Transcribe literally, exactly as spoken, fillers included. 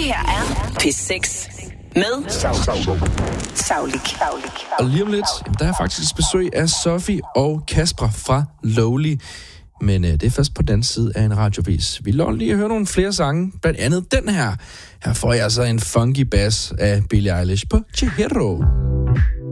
her er P seks med Saulik. Og lige om lidt, der er faktisk besøg af Sofie og Kasper fra Lowly. Men øh, det er først på den side af en radiovis. Vi lå lige at høre nogle flere sange, blandt andet den her. Her får jeg så en funky bass af Billie Eilish på Chihiro.